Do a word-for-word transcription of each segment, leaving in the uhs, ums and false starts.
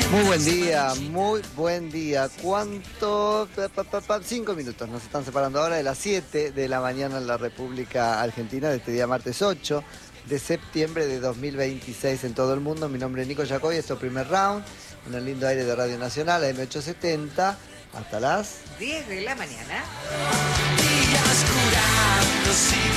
Muy buen día, muy buen día. ¿Cuánto? Pa, pa, pa, cinco minutos nos están separando ahora de las siete de la mañana en la República Argentina de este día martes ocho de septiembre de dos mil veintiséis en todo el mundo. Mi nombre es Nico Yacoy, esto es Primer Round, en el lindo aire de Radio Nacional, A M ochocientos setenta, hasta las diez de la mañana. Días curando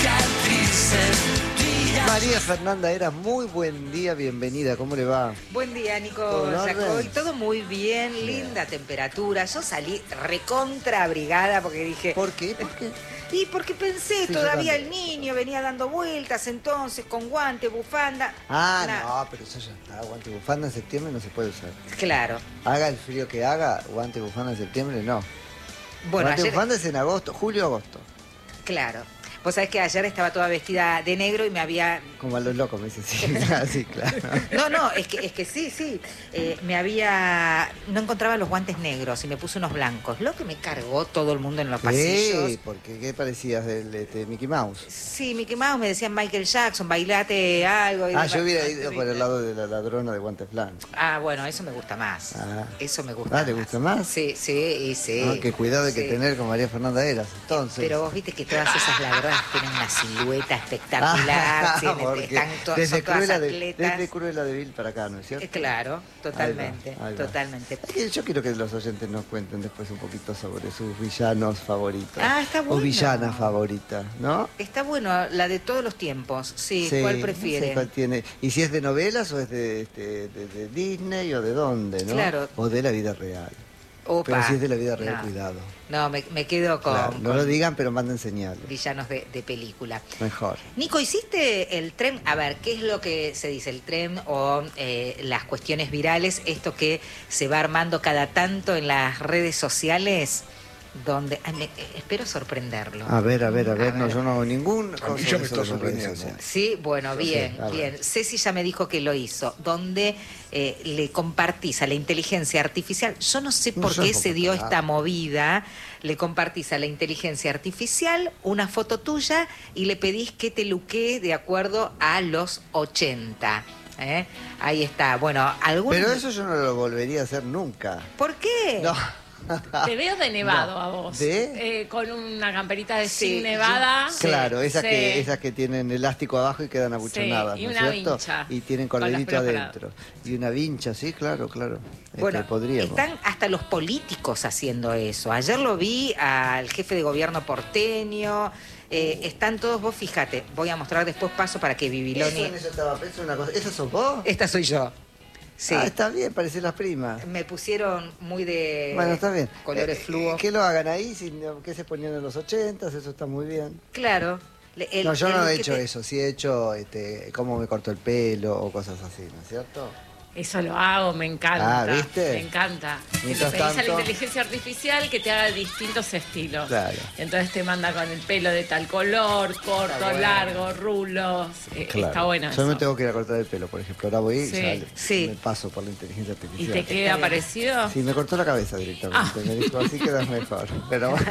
cicatrices. María Fernanda Eras, muy buen día, bienvenida, ¿cómo le va? Buen día, Nico ¿Todo en orden? Yacoy. Todo muy bien, linda temperatura. Yo salí recontra abrigada porque dije... ¿Por qué? ¿Por qué? Y porque pensé, Sí, todavía yo el niño venía dando vueltas entonces con guante, bufanda. Ah, Nah, no, pero eso ya está. Guante y bufanda en septiembre no se puede usar. Claro. Haga el frío que haga, guante y bufanda en septiembre no. Bueno, guante y ayer... bufanda es en agosto, julio-agosto. Claro. Vos sabés que ayer estaba toda vestida de negro y me había... Como a los locos, me dice, sí, sí, claro. No, no, es que, es que sí, sí. Eh, me había... No encontraba los guantes negros y me puse unos blancos. Lo que me cargó todo el mundo en los pasillos. Sí, porque ¿qué parecías del este, Mickey Mouse? Sí, Mickey Mouse, me decían Michael Jackson, bailate algo. Y Ah, demás. yo hubiera ido por el lado de la ladrona de guantes blancos. Ah, bueno, eso me gusta más. Ah. Eso me gusta Ah, ¿te gusta más? Sí, sí, y sí. Ah, qué cuidado hay que sí. tener con María Fernanda Eras, entonces. Pero vos viste que todas esas ladronas tienen una silueta espectacular, Ah, tienen- porque están to- desde son todas Cruella de, atletas. desde Cruella de Vil para acá, ¿no es cierto? Eh, Claro, totalmente, Ahí va, ahí va. totalmente. Es que yo quiero que los oyentes nos cuenten después un poquito sobre sus villanos favoritos. Ah, está O bueno. villanas favoritas, ¿no? Está bueno, la de todos los tiempos. Sí, ¿cuál no sé prefiere? cuál tiene. Y si es de novelas o es de, este, de, de Disney o de dónde, ¿no? Claro. O de la vida real. Opa. Pero si es de la vida real, No. cuidado. No, me, me quedo con, Claro, no con lo digan, pero manden señales. villanos de, de película. Mejor. Nico, ¿hiciste el tren? A ver, ¿qué es lo que se dice? El tren o eh, las cuestiones virales, esto que se va armando cada tanto en las redes sociales, donde... ay, me- eh, espero sorprenderlo. A ver, a ver, a ver. A no, ver. yo no hago ningún... A mí ya me está sorprendiendo. Sí, bueno, Sí, bien, a ver. bien. Ceci ya me dijo que lo hizo, donde eh, le compartís a la inteligencia artificial, yo no sé No por sé qué por se qué dio carajo. esta movida, le compartís a la inteligencia artificial una foto tuya y le pedís que te luquee de acuerdo a los ochenta. ¿eh? Ahí está, bueno, algunos... Pero eso yo no lo volvería a hacer nunca. ¿Por qué? No. Te veo de nevado No. a vos. ¿De? Eh, con una camperita de Sí, sin nevada. Claro, esas, Sí. que, esas que tienen elástico abajo y quedan abuchonadas, Sí, y ¿no es una cierto? vincha, Y tienen con los corderito pelos adentro. Y una vincha, sí, claro, claro. Este, Bueno, podríamos. están hasta los políticos haciendo eso. Ayer lo vi al jefe de gobierno porteño. eh, están todos, vos fíjate, voy a mostrar después paso para que Eso, Bibiloni... en eso estaba pensando una cosa. ¿Esa sos vos? Esta soy yo. Sí. Ah, está bien, parecen las primas. Me pusieron muy de Bueno, está bien. colores Eh, fluo. Que lo hagan ahí, sin, que se ponían en los ochentas, eso está muy bien. Claro. Le- el- no, yo el no he que hecho te- eso, sí he hecho este, cómo me cortó el pelo o cosas así, ¿no es cierto? Eso lo hago, me encanta. Ah, ¿viste? Me encanta. Mientras Y le pedís a tanto- la inteligencia artificial que te haga distintos estilos. Claro. Entonces te manda con el pelo de tal color, corto, bueno. largo, rulos. Eh, Claro. Está bueno Yo eso. me tengo que ir a cortar el pelo, por ejemplo. Ahora voy y Sí, ya le- sí. me paso por la inteligencia ¿Y artificial. te queda bien. parecido? Sí, me cortó la cabeza directamente. Ah. Me dijo, así quedas mejor. Pero bueno.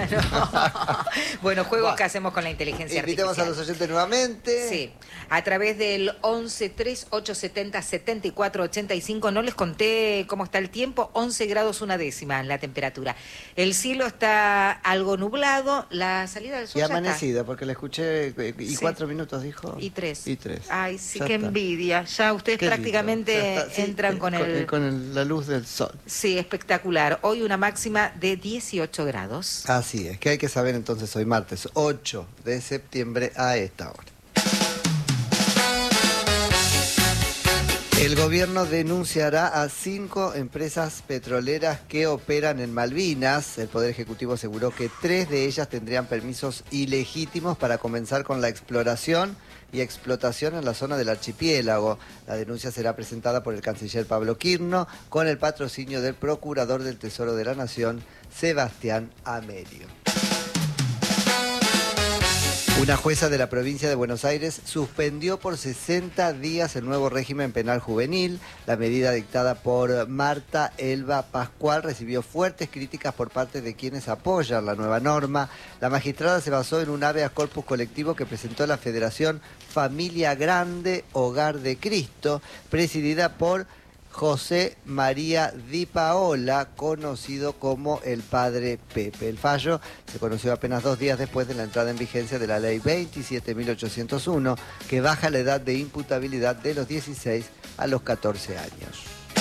Bueno, juegos Bueno. que hacemos con la inteligencia Invitemos a artificial. los oyentes nuevamente. Sí, a través del once tres ocho setenta setenta y cuatro ochenta y cinco. No les conté cómo está el tiempo, once grados una décima la temperatura. El cielo está algo nublado, la salida del sol Y ya está. amanecida, porque la escuché. eh, ¿Y Sí. cuatro minutos dijo? Y tres. Y tres. Ay, sí, Ya qué está. envidia. Ya ustedes Qué lindo. prácticamente Ya está. Sí, entran sí, con el... Con el- la luz del sol. Sí, espectacular. Hoy una máxima de dieciocho grados. Así es, que hay que saber entonces hoy martes ocho de septiembre a esta hora. El gobierno denunciará a cinco empresas petroleras que operan en Malvinas. El Poder Ejecutivo aseguró que tres de ellas tendrían permisos ilegítimos para comenzar con la exploración y explotación en la zona del archipiélago. La denuncia será presentada por el canciller Pablo Quirno con el patrocinio del Procurador del Tesoro de la Nación, Sebastián Amerio. Una jueza de la provincia de Buenos Aires suspendió por sesenta días el nuevo régimen penal juvenil. La medida dictada por Marta Elba Pascual recibió fuertes críticas por parte de quienes apoyan la nueva norma. La magistrada se basó en un habeas corpus colectivo que presentó la Federación Familia Grande Hogar de Cristo, presidida por José María Di Paola, conocido como el Padre Pepe. El fallo se conoció apenas dos días después de la entrada en vigencia de la ley veintisiete mil ochocientos uno, que baja la edad de imputabilidad de los dieciséis a los catorce años.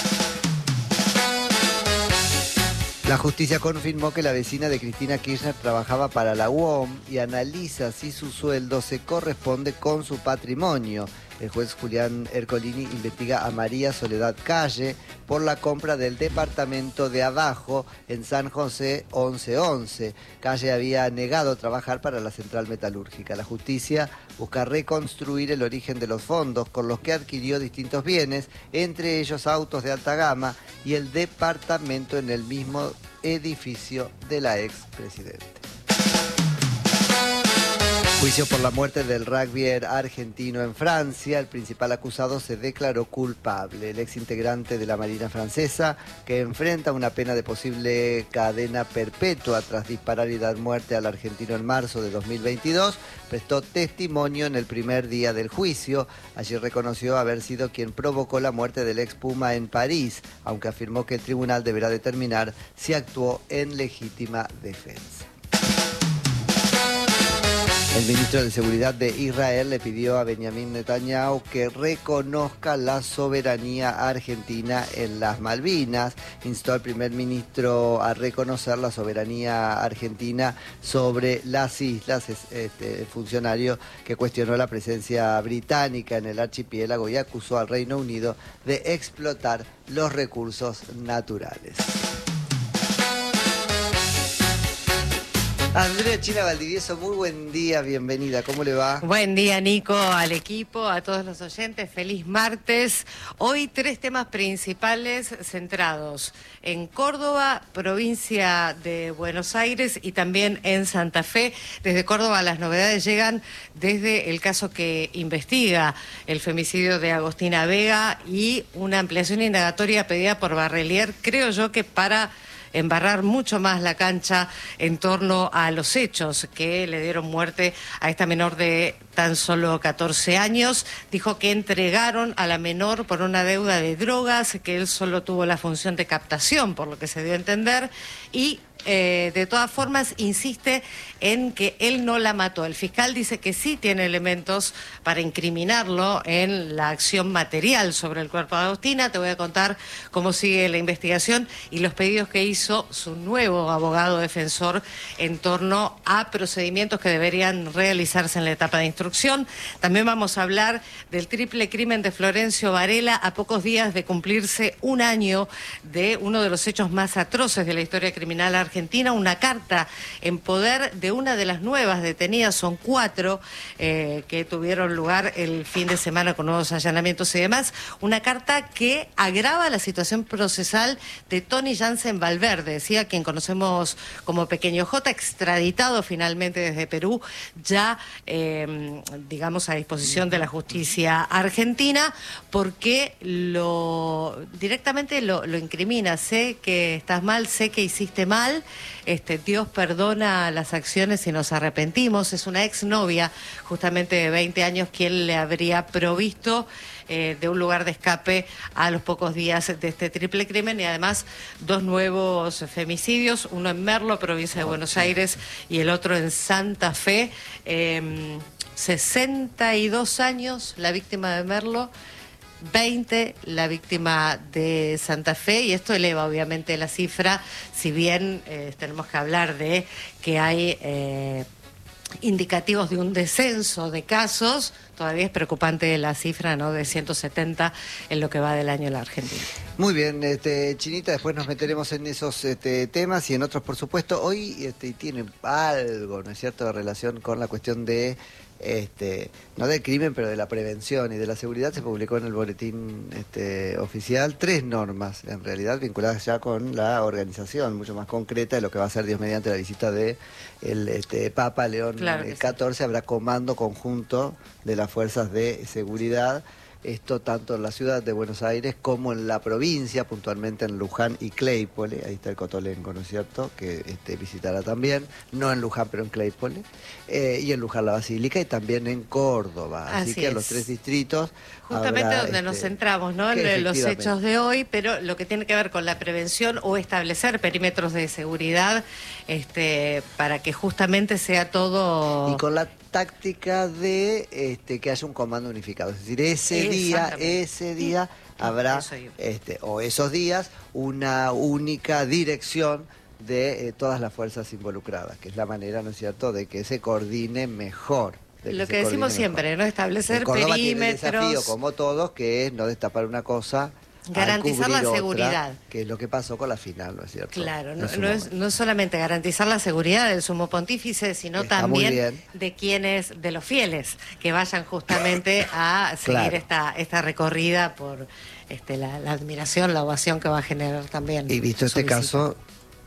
La justicia confirmó que la vecina de Cristina Kirchner trabajaba para la U O M y analiza si su sueldo se corresponde con su patrimonio. El juez Julián Ercolini investiga a María Soledad Calle por la compra del departamento de abajo en San José once once. Calle había negado trabajar para la central metalúrgica. La justicia busca reconstruir el origen de los fondos con los que adquirió distintos bienes, entre ellos autos de alta gama y el departamento en el mismo edificio de la expresidenta. Juicio por la muerte del rugbyer argentino en Francia. El principal acusado se declaró culpable. El ex integrante de la Marina francesa, que enfrenta una pena de posible cadena perpetua tras disparar y dar muerte al argentino en marzo de dos mil veintidós, prestó testimonio en el primer día del juicio. Allí reconoció haber sido quien provocó la muerte del ex Puma en París, aunque afirmó que el tribunal deberá determinar si actuó en legítima defensa. El ministro de Seguridad de Israel le pidió a Benjamín Netanyahu que reconozca la soberanía argentina en las Malvinas. Instó al primer ministro a reconocer la soberanía argentina sobre las islas. Es este, el funcionario que cuestionó la presencia británica en el archipiélago y acusó al Reino Unido de explotar los recursos naturales. Andrea China Valdivieso, muy buen día, bienvenida, ¿cómo le va? Buen día, Nico, al equipo, a todos los oyentes, feliz martes. Hoy tres temas principales centrados en Córdoba, provincia de Buenos Aires y también en Santa Fe. Desde Córdoba las novedades llegan desde el caso que investiga el femicidio de Agostina Vega y una ampliación indagatoria pedida por Barrelier, creo yo que para embarrar mucho más la cancha en torno a los hechos que le dieron muerte a esta menor de tan solo catorce años. Dijo que entregaron a la menor por una deuda de drogas, que él solo tuvo la función de captación, por lo que se dio a entender, y eh, de todas formas insiste en que él no la mató. El fiscal dice que sí tiene elementos para incriminarlo en la acción material sobre el cuerpo de Agostina. Te voy a contar cómo sigue la investigación y los pedidos que hizo su nuevo abogado defensor en torno a procedimientos que deberían realizarse en la etapa de instrucción. También vamos a hablar del triple crimen de Florencio Varela a pocos días de cumplirse un año de uno de los hechos más atroces de la historia criminal argentina, una carta en poder de una de las nuevas detenidas, son cuatro eh, que tuvieron lugar el fin de semana con nuevos allanamientos y demás, una carta que agrava la situación procesal de Tony Jansen Valverde, decía quien conocemos como Pequeño J, extraditado finalmente desde Perú, ya eh, digamos a disposición de la justicia argentina, porque lo directamente lo, lo incrimina. Sé que estás mal, sé que hiciste mal, este, Dios perdona las acciones y nos arrepentimos. Es una exnovia justamente de veinte años quien le habría provisto eh, de un lugar de escape a los pocos días de este triple crimen, y además dos nuevos femicidios, uno en Merlo, provincia de Buenos Aires, y el otro en Santa Fe. eh, sesenta y dos años la víctima de Merlo, veinte la víctima de Santa Fe, y esto eleva obviamente la cifra, si bien eh, tenemos que hablar de que hay eh, indicativos de un descenso de casos. Todavía es preocupante la cifra, ¿no?, de ciento setenta en lo que va del año en la Argentina. Muy bien, este, Chinita, después nos meteremos en esos este, temas y en otros, por supuesto. Hoy este, tiene algo, ¿no es cierto?, de relación con la cuestión de, este, no del crimen, pero de la prevención y de la seguridad. Se publicó en el boletín este, oficial tres normas, en realidad vinculadas ya con la organización, mucho más concreta de lo que va a ser, Dios mediante, la visita de el este, Papa León Claro catorce. Sí. Habrá comando conjunto de las fuerzas de seguridad esto tanto en la ciudad de Buenos Aires como en la provincia, puntualmente en Luján y Claypole. Ahí está el Cotolengo, ¿no es cierto?, que este, visitará también, no en Luján, pero en Claypole, eh, y en Luján la Basílica, y también en Córdoba. Así, Así que en es. los tres distritos Justamente habrá, donde este, nos centramos, ¿no? que En los efectivamente. hechos de hoy, pero lo que tiene que ver con la prevención o establecer perímetros de seguridad, este, para que justamente sea todo... Y con la táctica de este, que haya un comando unificado. Es decir, ese día, Exactamente. ese día habrá, Eso iba. este, o esos días, una única dirección de eh, todas las fuerzas involucradas, que es la manera, ¿no es cierto?, de que se coordine mejor. de Lo se que decimos coordine siempre, mejor. ¿no? Establecer En Córdoba tiene el perímetros. desafío, como todos, que es no destapar una cosa, al Garantizar la cubrir otra, seguridad. que es lo que pasó con la final, ¿no es cierto? Claro, En no, su no es, momento. no es solamente garantizar la seguridad del sumo pontífice, sino Está muy también bien. de quienes, de los fieles, que vayan justamente a seguir Claro. esta, esta recorrida por este, la, la admiración, la ovación que va a generar también. Y visto su este visita. caso,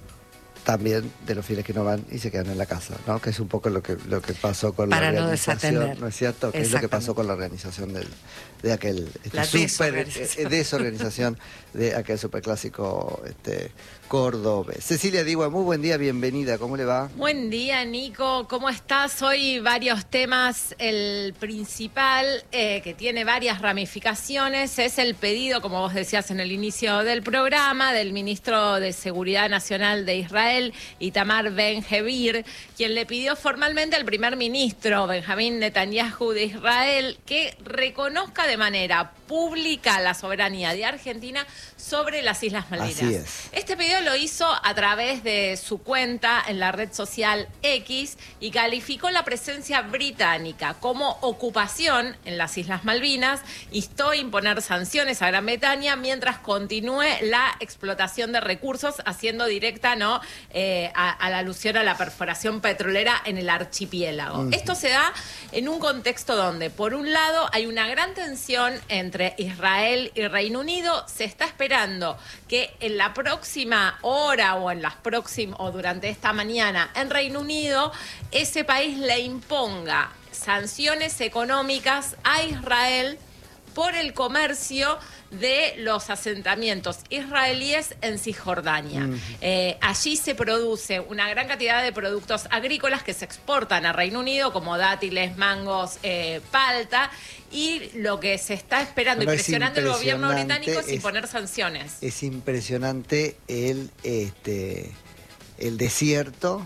también de los fieles que no van y se quedan en la casa, ¿no? Que es un poco lo que lo que pasó con Para la no organización, desatender. ¿no es cierto? Que es lo que pasó Exactamente. con la organización del, de aquel este, La super, desorganización. eh, desorganización de aquel superclásico este, cordobés. Cecilia Digua, muy buen día, bienvenida, ¿cómo le va? Buen día, Nico. ¿Cómo estás? Hoy varios temas. El principal, eh, que tiene varias ramificaciones, es el pedido, como vos decías en el inicio del programa, del ministro de Seguridad Nacional de Israel, Itamar Ben-Gvir, quien le pidió formalmente al primer ministro, Benjamín Netanyahu de Israel, que reconozca de manera pública la soberanía de Argentina sobre las Islas Malvinas. Así es. Este pedido lo hizo a través de su cuenta en la red social X y calificó la presencia británica como ocupación en las Islas Malvinas, instó a imponer sanciones a Gran Bretaña mientras continúe la explotación de recursos, haciendo directa no eh, a, a la alusión a la perforación petrolera en el archipiélago. Mm. Esto se da en un contexto donde, por un lado, hay una gran tensión entre Israel y Reino Unido. Se está esperando que en la próxima hora o en las próximas o durante esta mañana en Reino Unido ese país le imponga sanciones económicas a Israel por el comercio de los asentamientos israelíes en Cisjordania. Mm. Eh, allí se produce una gran cantidad de productos agrícolas que se exportan a Reino Unido, como dátiles, mangos, eh, palta, y lo que se está esperando Bueno, y es presionando el gobierno impresionante, británico es es- imponer sanciones. Es impresionante el, este, el desierto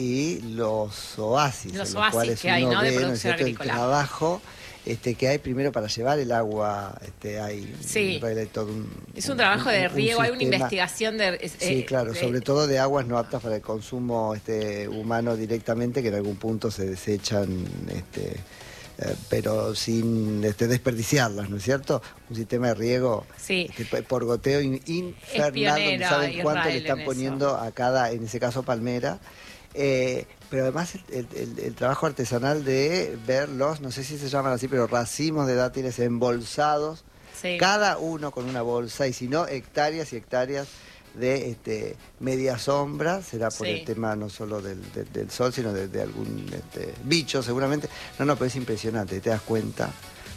y los oasis, Los en oasis cuales que hay, uno ¿no? de ve, ¿no es producción cierto?, el agrícola. trabajo este, que hay primero para llevar el agua, este, hay, Sí. en realidad hay todo un, Es un trabajo de un riego, hay una sistema. investigación de... eh, Sí, claro, de- sobre todo de aguas no aptas para el consumo este, humano directamente, que en algún punto se desechan, este, eh, pero sin este, desperdiciarlas, ¿no es cierto? Un sistema de riego Sí. este, por goteo in- infernal, donde pionero saben cuánto le Israel están en poniendo a cada, en ese caso, palmera. Eh, pero además el, el- el trabajo artesanal de verlos, no sé si se llaman así, pero racimos de dátiles embolsados, Sí. cada uno con una bolsa, y si no, hectáreas y hectáreas de este, media sombra, será por Sí. el tema no solo del, del- del sol, sino de, de algún este, bicho seguramente. No, no, pero es impresionante, te das cuenta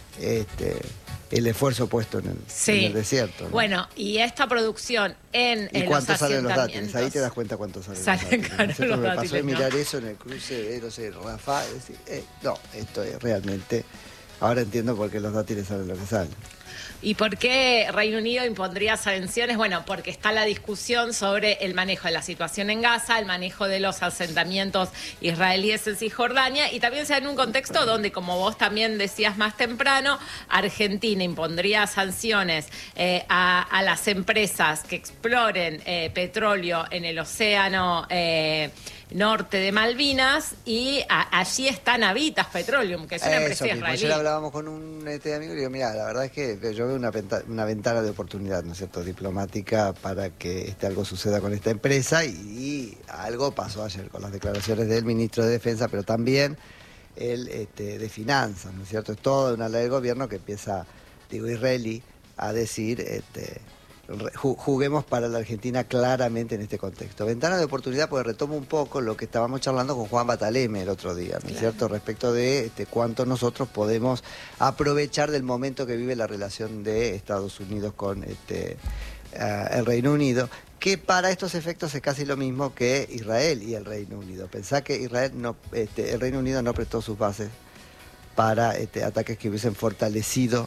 este, el esfuerzo puesto en el, Sí. en el desierto, ¿no? Bueno, y esta producción en, ¿Y en cuánto los salen los dátiles? asentamientos. Ahí te das cuenta cuánto salen, Salen los dátiles. caros Nosotros los me pasó dátiles, de ¿no? mirar eso en el cruce de, no sé, Rafa, y decir, eh, no, esto es realmente... Ahora entiendo por qué los dátiles salen lo que salen. ¿Y por qué Reino Unido impondría sanciones? Bueno, porque está la discusión sobre el manejo de la situación en Gaza, el manejo de los asentamientos israelíes en Cisjordania, y también se da en un contexto donde, como vos también decías más temprano, Argentina impondría sanciones eh, a, a las empresas que exploren eh, petróleo en el océano eh, norte de Malvinas, y a- allí está Navitas Petroleum, que es una Eso empresa mismo. israelí. Ayer hablábamos con un este, amigo y le digo, mira, la verdad es que yo veo una, venta- una ventana de oportunidad, ¿no es cierto?, diplomática para que este, algo suceda con esta empresa, y, y algo pasó ayer con las declaraciones del ministro de Defensa, pero también el este, de Finanzas, ¿no es cierto? Es toda una ley del gobierno que empieza, digo, israelí, a decir este, juguemos para la Argentina claramente en este contexto. Ventana de oportunidad, porque retomo un poco lo que estábamos charlando con Juan Bataleme el otro día, ¿no es claro. cierto? Respecto de este, cuánto nosotros podemos aprovechar del momento que vive la relación de Estados Unidos con este, uh, el Reino Unido, que para estos efectos es casi lo mismo que Israel y el Reino Unido. Pensá que Israel no, este, el Reino Unido no prestó sus bases para este, ataques que hubiesen fortalecido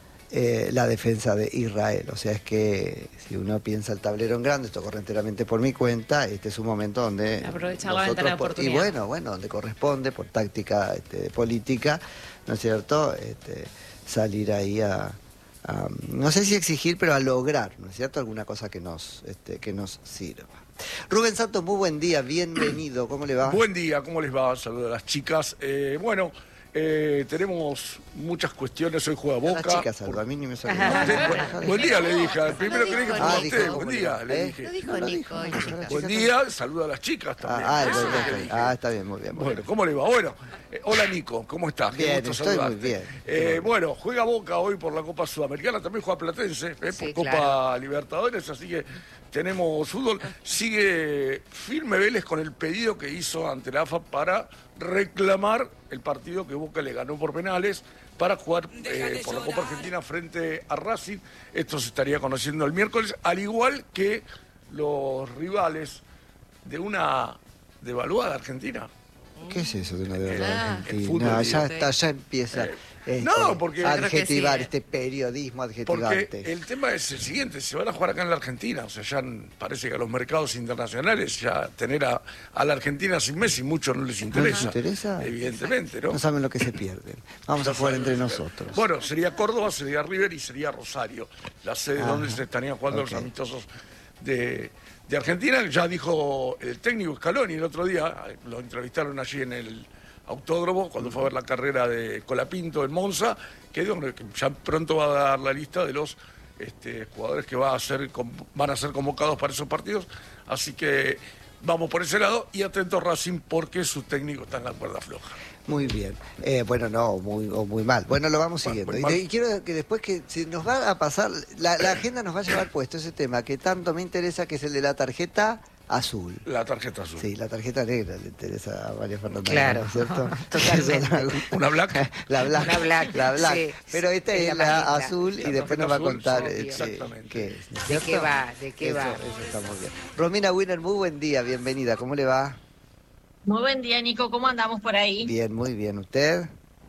Eh, la defensa de Israel. O sea, es que si uno piensa el tablero en grande, esto corre enteramente por mi cuenta, este es un momento donde aprovechar la ventana de oportunidad. Y bueno, bueno, donde corresponde, por táctica este, política, ¿no es cierto?, este, salir ahí a, a, no sé si exigir, pero a lograr, ¿no es cierto?, alguna cosa que nos, este, que nos sirva. Rubén Santos, muy buen día, bienvenido, ¿cómo le va? Buen día, ¿cómo les va? Saludos a las chicas. Eh, bueno, Eh, tenemos muchas cuestiones, hoy juega Boca. A las chicas, Alba, a mí ni me salió. Buen, buen día, le dije. El primero que le dije fue ah, a usted. dijo, Buen día, ¿eh? le dije. Lo dijo Nico. Buen día, saluda a las chicas también. Ah, ah, Eso bueno, es lo que dije. ah, está bien, muy bien. Muy Bueno, bien. ¿cómo le va? Bueno, eh, hola Nico, ¿cómo estás? Qué Bien, gusto estoy saludarte. muy bien. Eh, bueno, juega Boca hoy por la Copa Sudamericana, también juega Platense, eh, Sí, por Copa claro. Libertadores, así que tenemos fútbol. Sigue firme Vélez con el pedido que hizo ante la A F A para reclamar el partido que Boca le ganó por penales para jugar eh, por la Copa Argentina frente a Racing. Esto se estaría conociendo el miércoles, al igual que los rivales de una devaluada Argentina. ¿Qué es eso de una de Ah, Argentina? el fútbol, No, ya digo. está, ya empieza Eh, este, no, porque- a Creo que adjetivar, sí, eh. este periodismo adjetivante. Porque el tema es el siguiente, se van a jugar acá en la Argentina, o sea, ya parece que a los mercados internacionales ya tener a, a la Argentina sin Messi mucho no les interesa. ¿No les interesa? Evidentemente, ¿no? No saben lo que se pierden. Vamos a jugar entre nosotros. Bueno, sería Córdoba, sería River y sería Rosario, la sede Ajá. donde se estarían jugando Ok. los amistosos de, de Argentina. Ya dijo el técnico Scaloni el otro día, lo entrevistaron allí en el autódromo cuando fue a ver la carrera de Colapinto en Monza, que, digo, que ya pronto va a dar la lista de los este, jugadores que va a ser, van a ser convocados para esos partidos. Así que vamos por ese lado y atento a Racing porque su técnico está en la cuerda floja. Muy bien. Eh, bueno, no, muy, o muy mal. Bueno, lo vamos Bueno, siguiendo. muy Y, mal. y quiero que después que se nos va a pasar, la, la agenda nos va a llevar puesto ese tema que tanto me interesa, que es el de la tarjeta azul. La tarjeta azul. Sí, la tarjeta negra le interesa a María Fernanda. Claro, ¿no es cierto? totalmente. Una black. La black. Una black, La black. sí. Pero esta Es es la la, más linda. azul y La después nos tarjeta va a azul, contar obvio. este, Exactamente. qué es. ¿no es ¿De cierto? qué va? ¿De qué Eso, va? Eso está muy bien. Romina Wiener, muy buen día, bienvenida. ¿Cómo le va? Muy buen día, Nico. ¿Cómo andamos por ahí? Bien, muy bien. ¿Usted?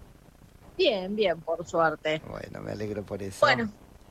Bien, bien, por suerte. Bueno, me alegro por eso. Bueno,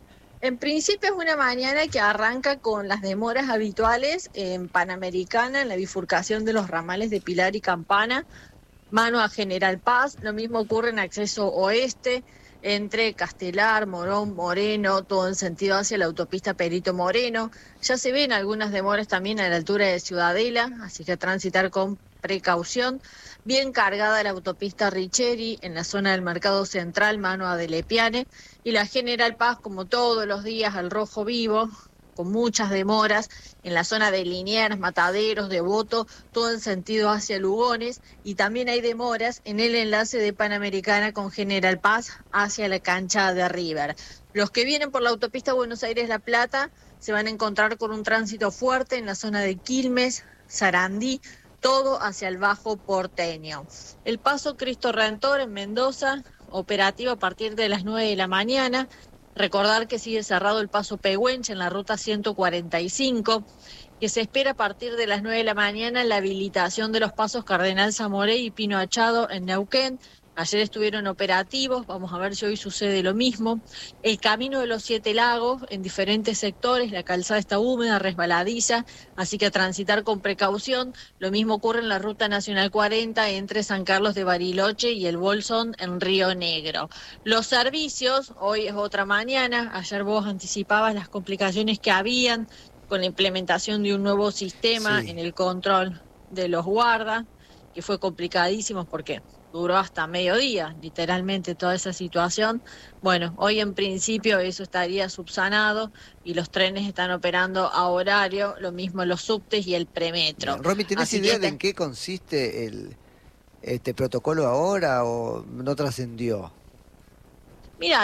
en principio es una mañana que arranca con las demoras habituales en Panamericana, en la bifurcación de los ramales de Pilar y Campana, mano a General Paz. Lo mismo ocurre en acceso oeste, entre Castelar, Morón, Moreno, todo en sentido hacia la autopista Perito Moreno. Ya se ven algunas demoras también a la altura de Ciudadela, así que a transitar con precaución. Bien cargada la autopista Richeri en la zona del Mercado Central, mano a Delepiane, y la General Paz, como todos los días, al rojo vivo, con muchas demoras en la zona de Liniers, Mataderos, Devoto, todo en sentido hacia Lugones, y también hay demoras en el enlace de Panamericana con General Paz hacia la cancha de River. Los que vienen por la autopista Buenos Aires-La Plata se van a encontrar con un tránsito fuerte en la zona de Quilmes, Sarandí, todo hacia el Bajo Porteño. El paso Cristo Redentor en Mendoza, operativo a partir de las nueve de la mañana. Recordar que sigue cerrado el paso Pehuenche en la ruta ciento cuarenta y cinco, que se espera a partir de las nueve de la mañana la habilitación de los pasos Cardenal Zamoré y Pino Achado en Neuquén. Ayer estuvieron operativos, vamos a ver si hoy sucede lo mismo. El camino de los Siete Lagos en diferentes sectores, la calzada está húmeda, resbaladiza, así que a transitar con precaución. Lo mismo ocurre en la Ruta Nacional cuarenta entre San Carlos de Bariloche y el Bolsón en Río Negro. Los servicios, hoy es otra mañana, ayer vos anticipabas las complicaciones que habían con la implementación de un nuevo sistema Sí. en el control de los guardas, que fue complicadísimo porque duró hasta mediodía, literalmente, toda esa situación. Bueno, hoy en principio eso estaría subsanado y los trenes están operando a horario, lo mismo los subtes y el premetro. Bien. Romy, ¿tenés Así idea que de te- en qué consiste el este protocolo ahora o no trascendió? Mira, lo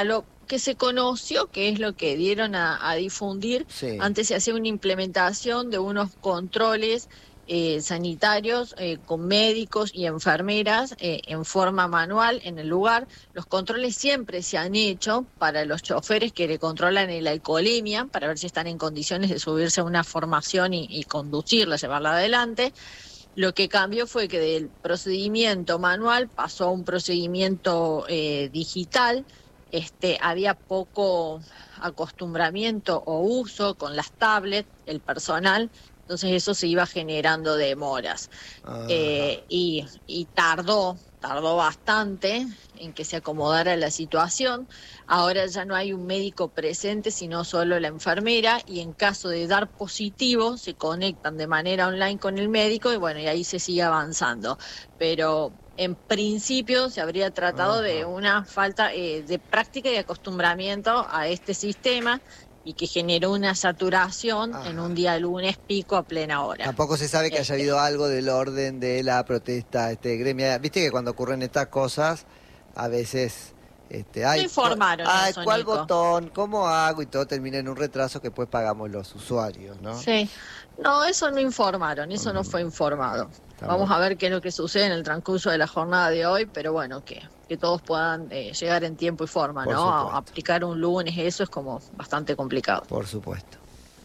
que se conoció, que es lo que dieron a, a difundir, Sí. antes se hacía una implementación de unos controles eh, sanitarios eh, con médicos y enfermeras eh, en forma manual en el lugar. Los controles siempre se han hecho para los choferes que le controlan la alcoholemia, para ver si están en condiciones de subirse a una formación y, y conducirla, llevarla adelante. Lo que cambió fue que del procedimiento manual pasó a un procedimiento eh, digital. Este, había poco acostumbramiento o uso con las tablets, el personal, entonces eso se iba generando demoras. Eh, y, y tardó, tardó bastante en que se acomodara la situación. Ahora ya no hay un médico presente, sino solo la enfermera, y en caso de dar positivo se conectan de manera online con el médico y bueno, y ahí se sigue avanzando. Pero en principio se habría tratado Ajá. de una falta eh, de práctica y acostumbramiento a este sistema, y que generó una saturación Ajá. en un día lunes pico a plena hora. Tampoco se sabe que este. haya habido algo del orden de la protesta este gremia. Viste que cuando ocurren estas cosas, a veces... Este, ay, no informaron ay, eso, ¿cuál Nico? botón? ¿Cómo hago? Y todo termina en un retraso que después pagamos los usuarios, ¿no? Sí. No, eso no informaron, eso uh-huh. no fue informado. Está Vamos bueno. a ver qué es lo que sucede en el transcurso de la jornada de hoy, pero bueno, que, que todos puedan eh, llegar en tiempo y forma, Por ¿no? A, a aplicar un lunes, eso es como bastante complicado. Por supuesto.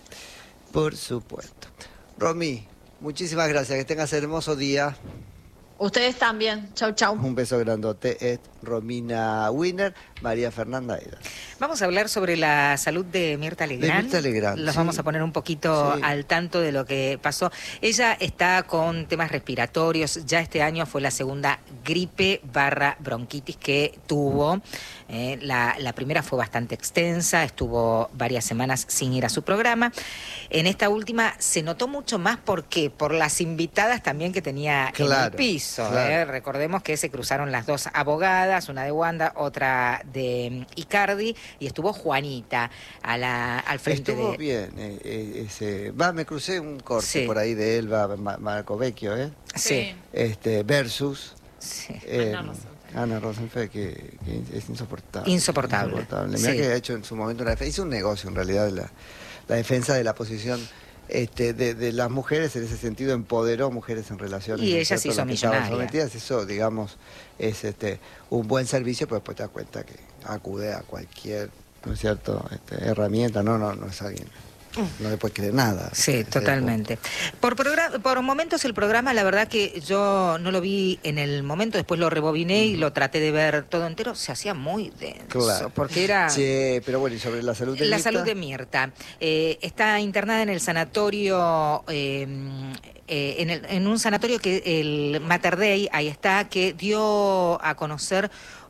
Por supuesto. Romy, muchísimas gracias, que tengas hermoso día. Ustedes también. Chau, chau. Un beso grandote. Es Romina Winner, María Fernanda Eda. Vamos a hablar sobre la salud de Mirta Legrand. De Mirta Legrand. Los sí. vamos a poner un poquito sí. al tanto de lo que pasó. Ella está con temas respiratorios. Ya este año fue la segunda gripe barra bronquitis que tuvo. Eh, la, la primera fue bastante extensa, estuvo varias semanas sin ir a su programa. En esta última se notó mucho más, ¿por qué? Por las invitadas también que tenía claro, en el piso. Claro. Eh. Recordemos que se cruzaron las dos abogadas, una de Wanda, otra de Icardi, y estuvo Juanita a la, al frente estuvo de... bien, eh, eh, ese... Va, me crucé un corte Sí. por ahí de Elba, Ma- Marco Vecchio, ¿eh? Sí. Este, versus... Sí. eh, Ana Rosenfeld. Ana Rosenfeld, que, que es insoportable. Insoportable. Insoportable. Mirá Sí. que ha hecho en su momento una defensa, hizo un negocio en realidad de la, la defensa de la posición este, de, de las mujeres, en ese sentido empoderó mujeres en relaciones. Y ¿no es ellas cierto? hizo Las que estaban millonaria. sometidas. Eso, digamos, es este un buen servicio, pero después te das cuenta que acude a cualquier, ¿no es cierto?, este, herramienta, no, no, no es alguien. No le puedes creer nada. Sí, Ese es el totalmente. Por, progra- por momentos el programa, la verdad que yo no lo vi en el momento, después lo rebobiné y lo traté de ver todo entero, se hacía muy denso, Claro. porque era... Sí, pero bueno, y sobre la salud de La Mirta? salud de Mirta. Eh, está internada en el sanatorio, eh, eh, en, el- en un sanatorio que el Mater Dei, ahí está, que dio a conocer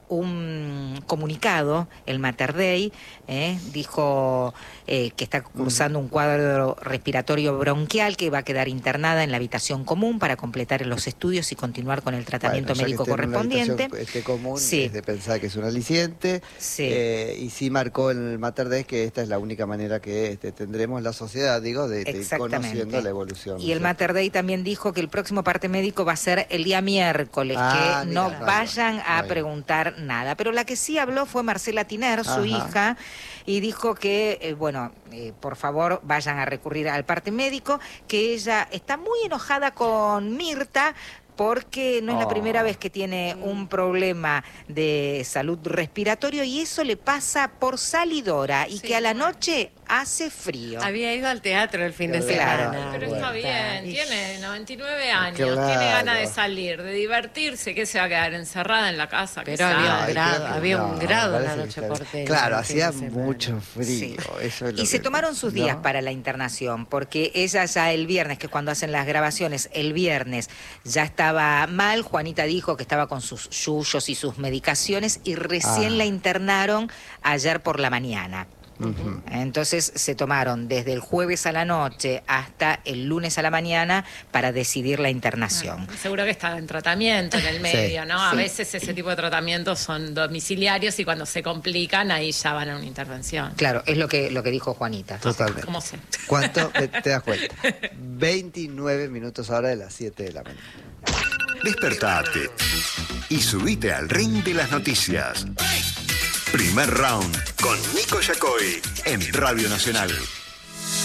un comunicado, el Mater Dei, eh, dijo eh, que está cursando un cuadro respiratorio bronquial, que va a quedar internada en la habitación común para completar los estudios y continuar con el tratamiento Bueno, ya que médico esté en una correspondiente. habitación, este común Sí. es de pensar que es un aliciente. Sí. Eh, y sí marcó en el Mater Dei que esta es la única manera que este, tendremos la sociedad, digo, de, de ir Exactamente. conociendo la evolución. Y el ¿no es Mater Dei también dijo que el próximo parte médico va a ser el día miércoles, Ah, que mira, no vaya, vayan a vaya. preguntar nada. Pero la que sí habló fue Marcela Tiner, su Ajá. hija, y dijo que, eh, bueno, eh, por favor vayan a recurrir al parte médico, que ella está muy enojada con Mirta, porque no es la Oh. primera vez que tiene un problema de salud respiratorio y eso le pasa por salidora y Sí, que a la bueno. noche hace frío. Había ido al teatro el fin de Claro. semana. Pero Bueno. está bien, Y- tiene noventa y nueve años, Claro. tiene ganas de salir, de divertirse, que se va a quedar encerrada en la casa. que Pero había sabe. un Ay, grado, creo que había no, un me grado en la parece que noche está bien. porteña. Claro, el fin de hacía semana. mucho frío. Sí. Eso es lo Y se que- tomaron sus días ¿no? para la internación, porque ella ya el viernes, que es cuando hacen las grabaciones, el viernes ya estaba mal, Juanita dijo que estaba con sus yuyos y sus medicaciones y recién Ah. la internaron ayer por la mañana. Ujú. Entonces se tomaron desde el jueves a la noche hasta el lunes a la mañana para decidir la internación. Ah, seguro que está en tratamiento en el medio, ¿no? A sí. veces ese tipo de tratamientos son domiciliarios y cuando se complican ahí ya van a una intervención. Claro, es lo que, lo que dijo Juanita. Totalmente. ¿Cómo sé? ¿Cuánto? Te, te das cuenta. veintinueve minutos ahora de las siete de la mañana. Despertate y subite al ring de las noticias. Primer Round con Nico Yacoy en Radio Nacional.